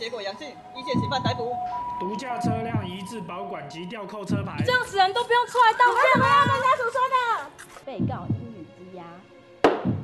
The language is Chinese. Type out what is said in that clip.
结果阳性，依现行犯逮捕。 毒驾车辆移至保管及吊扣车牌。 这样死人都不用出来道歉吗？